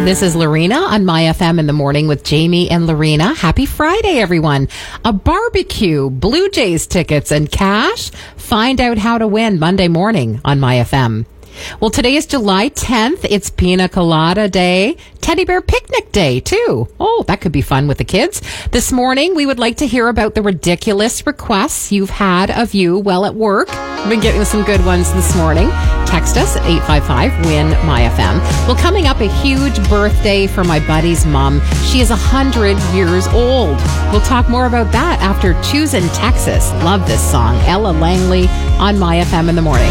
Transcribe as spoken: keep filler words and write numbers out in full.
This is Lorena on My F M in the morning with Jamie and Lorena. Happy Friday, everyone. A barbecue, Blue Jays tickets, and cash. Find out how to win Monday morning on My F M. Well, today is July tenth. It's Pina Colada Day. Teddy Bear Picnic Day, too. Oh, that could be fun with the kids. This morning, we would like to hear about the ridiculous requests you've had of you while at work. We've been getting some good ones this morning. Text us at eight five five, win my F M. Well, coming up, a huge birthday for my buddy's mom. She is one hundred years old. We'll talk more about that after Choosing Texas. Love this song. Ella Langley on My F M in the morning.